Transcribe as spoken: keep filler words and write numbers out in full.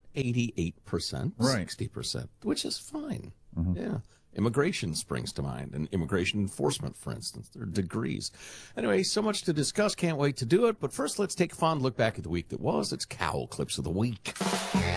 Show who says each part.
Speaker 1: eighty-eight percent,
Speaker 2: Right.
Speaker 1: sixty percent, which is fine.
Speaker 2: Mhm.
Speaker 1: Yeah. Immigration springs to mind, and immigration enforcement, for instance. There are degrees. Anyway, so much to discuss. Can't wait to do it. But first, let's take a fond look back at the week that was. It's Cowl Clips of the Week.